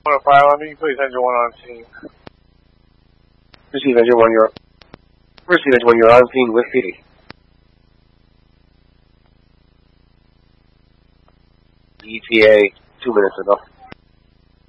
On file on me, please enter one on scene. Receive enter one, you're on scene with PD. ETA, 2 minutes enough.